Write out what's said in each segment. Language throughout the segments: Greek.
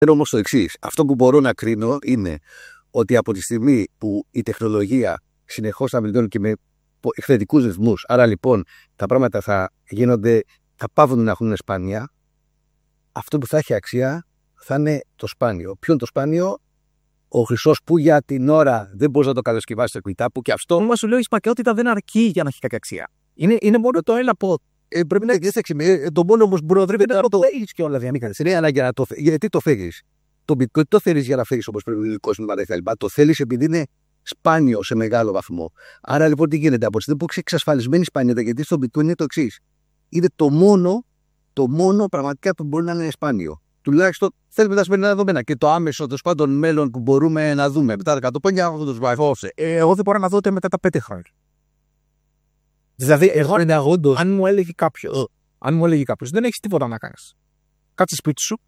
Είναι όμως το εξής. Αυτό που μπορώ να κρίνω είναι ότι από τη στιγμή που η τεχνολογία συνεχώς θα βελτιώνει και με εκθετικούς ρυθμούς, άρα λοιπόν τα πράγματα θα πάβουν να έχουν σπάνια, αυτό που θα έχει αξία θα είναι το σπάνιο. Ποιο είναι το σπάνιο? Ο χρυσός που για την ώρα δεν μπορείς να το καλοσκευάσεις στο κουιτά, που και αυτό. Μα σου λέω η σπακιότητα δεν αρκεί για να έχει κάποια αξία. Είναι μόνο το ένα από. Πρέπει να εξετάξει. Το μόνο όμως που μπορεί να δρύβει είναι να το φέρεις και όλα διαμήκανες. Είναι ανάγκη να το φέρεις. Γιατί το φέρεις? Το bitcoin το θέλεις για να φέρεις όπως πρέπει να είναι κτλ. Το θέλεις επειδή είναι σπάνιο σε μεγάλο βαθμό. Άρα λοιπόν τι γίνεται? Από τη στιγμή που έχει εξασφαλισμένη σπάνιότητα, γιατί στο bitcoin είναι το εξής. Είναι το μόνο πραγματικά που μπορεί να είναι σπάνιο. Τουλάχιστον θέλουμε τα σημερινά δεδομένα και το άμεσο τέλος πάντων μέλλον που μπορούμε να δούμε. Μετά τα 100 χρόνια αυτό το σβαϊφώσε. Εγώ δεν μπορώ να δω ούτε μετά τα 5 χρόνια. Δηλαδή, αν μου έλεγε κάποιος, δεν έχεις τίποτα να κάνεις. Κάτσε σπίτι σου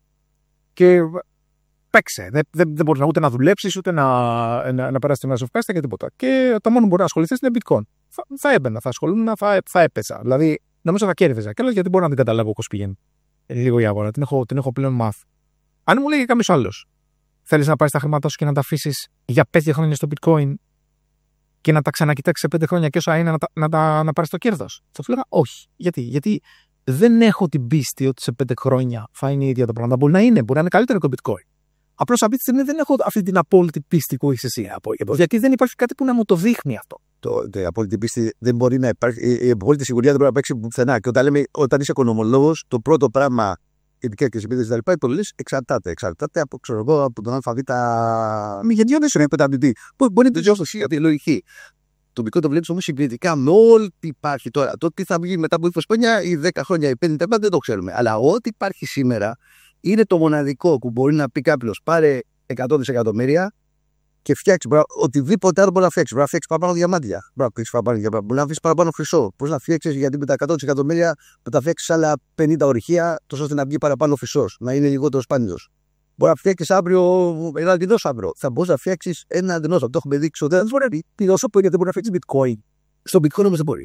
και παίξε. Δεν μπορείς ούτε να δουλέψεις, ούτε να περάσεις την ασοφκάστα και τίποτα. Και το μόνο που μπορεί να ασχοληθείς είναι bitcoin. Θα έμπαινα, θα ασχολούμαι, θα έπαιζα. Δηλαδή, νομίζω θα κέρδιζα. Και λέω γιατί μπορώ να την καταλάβω πώς πηγαίνει. Λίγο η αγορά, την έχω πλέον μάθει. Αν μου λέγει κάποιος άλλος, θέλεις να πάρεις τα χρήματά σου και να τα αφήσεις για 5 χρόνια στο bitcoin και να τα ξανακοιτάξεις σε 5 χρόνια και όσα είναι να πάρεις το κέρδος, θα του λέγα όχι. Γιατί δεν έχω την πίστη ότι σε 5 χρόνια θα είναι ίδια τα πράγματα. Μπορεί να είναι καλύτερο το bitcoin. Απλώς αυτή τη στιγμή δεν έχω αυτή την απόλυτη πίστη που έχεις εσύ. Γιατί δεν υπάρχει κάτι που να μου το δείχνει αυτό. Η απόλυτη πίστη δεν μπορεί να υπάρχει. Η απόλυτη σιγουριά δεν μπορεί να παίξει πουθενά. Και όταν είσαι οικονομολόγος, το πρώτο πράγμα, ειδικά και σε επίδεση κτλ., το λες εξαρτάται. Εξαρτάται από τον ΑΒ. Γιατί δεν σου είναι πεταντητή. Μπορεί να το ζήσει γιατί λογική. Το μικρό το βλέπεις όμως συγκριτικά με ό,τι υπάρχει τώρα. Το τι θα βγει μετά από 20 χρόνια ή 10 χρόνια ή 50 δεν το ξέρουμε. Αλλά ό,τι υπάρχει σήμερα είναι το μοναδικό που μπορεί να πει κάποιος πάρε 100 δισεκατομμύρια και φτιάξει οτιδήποτε άλλο μπορεί να φτιάξει. Μπορεί να φτιάξει παραπάνω διαμάντια. Μπορεί να βρει παραπάνω χρυσό. Μπορεί να φτιάξει γιατί με τα 100 δισεκατομμύρια θα τα φτιάξει άλλα 50 ορυχεία, τόσο ώστε να βγει παραπάνω χρυσός, να είναι λιγότερο σπάνιος. Μπορεί να φτιάξει αύριο ένα δεινόσαυρο. Θα μπορεί να φτιάξει ένα δεινόσαυρο. Το έχουμε δείξει. Δεν μπορεί να μπορεί να φτιάξει bitcoin. Στο bitcoin όμως δεν μπορεί.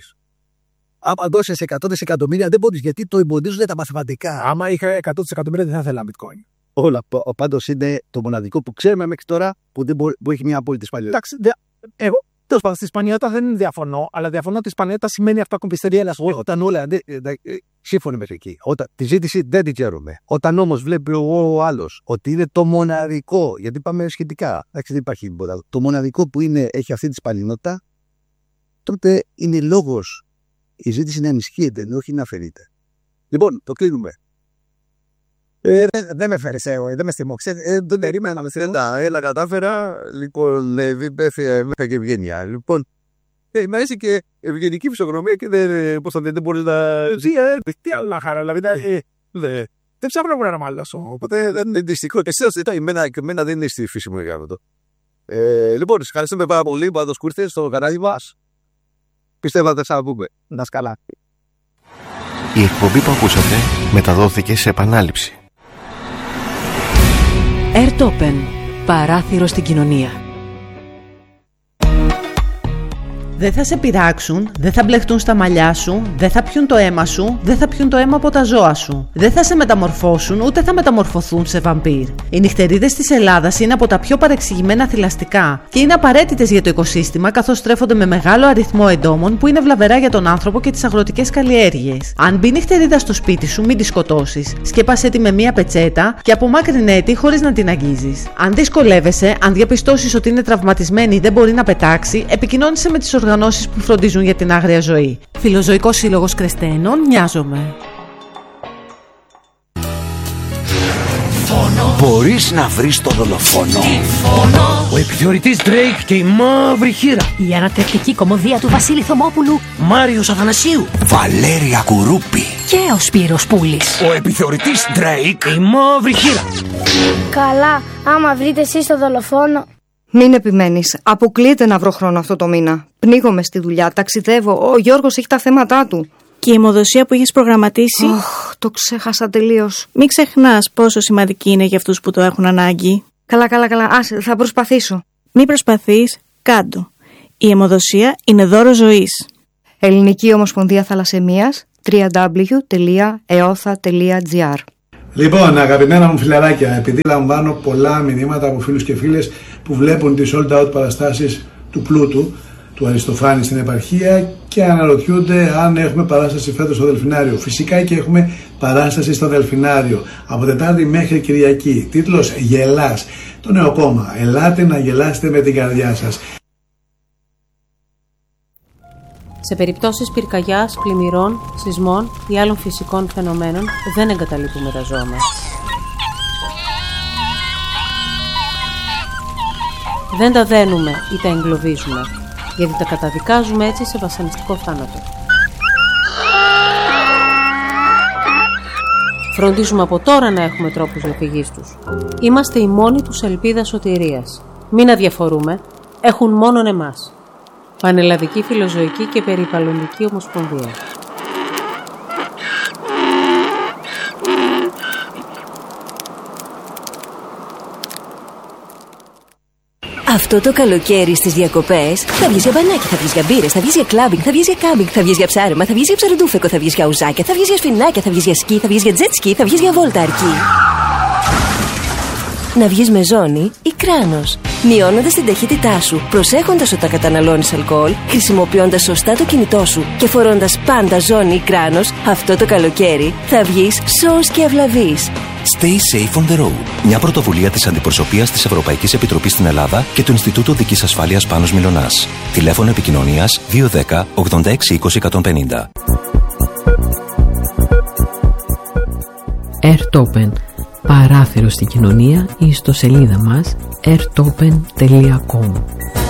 Άμα δώσει 100 δισεκατομμύρια δεν μπορεί γιατί το εμποδίζουν τα μαθηματικά. Άμα είχα 100 δισεκατομμύρια δεν θα ήθελα bitcoin. Όλα. Πάντως είναι το μοναδικό που ξέρουμε μέχρι τώρα που έχει μια απόλυτη σπανιότητα. Εντάξει, εγώ τέλος πάντων στη σπανιότητα δεν διαφωνώ, αλλά διαφωνώ ότι η σπανιότητα σημαίνει αυτό που πιστεύει ένας. Όταν όλα. Σύμφωνοι μέχρι εκεί. Τη ζήτηση δεν την ξέρουμε. Όταν όμως βλέπει ο άλλος ότι είναι το μοναδικό, γιατί πάμε σχετικά, δεν υπάρχει τίποτα. Το μοναδικό που έχει αυτή τη σπανιότητα, τότε είναι λόγος η ζήτηση να ενισχύεται, όχι να αφαιρείται. Λοιπόν, το κλείνουμε. Δεν με φέρεις εγώ, δεν με στιμώξε. Δεν περίμενα να με στιμώξε. Έλα, κατάφερα. Λοιπόν, μέχρι και ευγένεια. Λοιπόν, μ' αρέσει και ευγενική φυσιογνωμία και δεν μπορείς να ζει. Τι άλλο να χαρά, δηλαδή. Δεν ψάχνω να μάλλασω. Οπότε δεν είναι δυστυχώ. Εμένα δεν είναι στη φύση μου για αυτό. Λοιπόν, σας ευχαριστούμε πάρα πολύ που ήρθατε στο κανάλι μας. Πιστεύω ότι θα ξαναπούμε. Να είσαι καλά. Η εκπομπή που ακούσατε μεταδόθηκε σε επανάληψη. Airtopen. Παράθυρο στην κοινωνία. Δεν θα σε πειράξουν, δεν θα μπλεχτούν στα μαλλιά σου, δεν θα πιούν το αίμα σου, δεν θα πιούν το αίμα από τα ζώα σου. Δεν θα σε μεταμορφώσουν, ούτε θα μεταμορφωθούν σε βαμπύρ. Οι νυχτερίδες της Ελλάδας είναι από τα πιο παρεξηγημένα θηλαστικά και είναι απαραίτητες για το οικοσύστημα καθώς στρέφονται με μεγάλο αριθμό εντόμων που είναι βλαβερά για τον άνθρωπο και τις αγροτικές καλλιέργειες. Αν μπει νυχτερίδα στο σπίτι σου, μην τη σκοτώσεις. Σκέπασέ τη με μία πετσέτα και απομάκρυνέ τη χωρίς να την αγγίζεις. Αν δυσκολεύεσαι, αν διαπιστώσεις ότι είναι τραυματισμένη ή δεν μπορεί να πετάξει, επικοινώνησε με τις οργανώσεις που φροντίζουν για την άγρια ζωή. Φιλοζωικός Σύλλογος Κρεσταίνων, Μοιάζομαι. Μπορείς να βρεις το δολοφόνο. Ο επιθεωρητής Drake και η μαύρη χήρα. Η ανατρεπτική κωμωδία του Βασίλη Θωμόπουλου. Μάριος Αθανασίου. Βαλέρια Κουρούπη. Και ο Σπύρος Πούλης. Ο επιθεωρητής Drake και η μαύρη χήρα. Καλά, άμα βρείτε εσείς το δολοφόνο. Μην επιμένεις. Αποκλείεται να βρω χρόνο αυτό το μήνα. Πνίγομαι στη δουλειά, ταξιδεύω. Ο Γιώργος έχει τα θέματα του. Και η αιμοδοσία που έχεις προγραμματίσει. Το ξέχασα τελείως. Μην ξεχνάς πόσο σημαντική είναι για αυτούς που το έχουν ανάγκη. Καλά. Άσε, θα προσπαθήσω. Μην προσπαθείς, κάντο. Η αιμοδοσία είναι δώρο ζωής. Ελληνική Ομοσπονδία Θαλασσαιμίας, www.eotha.gr. Λοιπόν, αγαπημένα μου φιλαράκια, επειδή λαμβάνω πολλά μηνύματα από φίλους και φίλες που βλέπουν τις sold out παραστάσεις του Πλούτου, του Αριστοφάνη στην επαρχία και αναρωτιούνται αν έχουμε παράσταση φέτος στο Δελφινάριο. Φυσικά και έχουμε παράσταση στο Δελφινάριο από Τετάρτη μέχρι Κυριακή. Τίτλος «Γελάς». Το νέο κόμμα. Ελάτε να γελάσετε με την καρδιά σας. Σε περιπτώσεις πυρκαγιάς, πλημμυρών, σεισμών ή άλλων φυσικών φαινομένων δεν εγκαταλείπουμε τα ζώα μας. Δεν τα δένουμε ή τα εγκλωβίζουμε, γιατί τα καταδικάζουμε έτσι σε βασανιστικό θάνατο. Φροντίζουμε από τώρα να έχουμε τρόπους διαφυγής τους. Είμαστε η μόνη τους ελπίδα σωτηρίας. Μην αδιαφορούμε, έχουν μόνον εμάς. Πανελλαδική Φιλοζωική και Περιβαλλοντική Ομοσπονδία. Αυτό το καλοκαίρι στις διακοπές θα βγεις για μπανάκι, θα βγεις για μπύρες, θα βγεις για κλάμπινγκ, θα βγεις για κάμπινγκ, θα βγεις για ψάρεμα, θα βγεις για ψαροντούφεκο, θα βγεις για ουζάκια, θα βγεις για σφινάκια, θα βγεις για σκι, θα βγεις για τζετ σκι, θα βγεις για βόλτα αρκή. Να βγεις με ζώνη ή κράνος, μειώνοντας την ταχύτητά σου, προσέχοντας όταν καταναλώνεις αλκοόλ, χρησιμοποιώντας σωστά το κινητό σου και φορώντας πάντα ζώνη ή κράνος, αυτό το καλοκαίρι θα βγεις σώος και αυλαβής. Stay safe on the road. Μια πρωτοβουλία της Αντιπροσωπείας της Ευρωπαϊκής Επιτροπής στην Ελλάδα και του Ινστιτούτου Οδικής Ασφάλειας Πάνος Μιλωνάς. Τηλέφωνο επικοινωνίας 210 86 20 150. Airtopen. Παράθυρο στην κοινωνία ή στο σελίδα μας airtopen.com.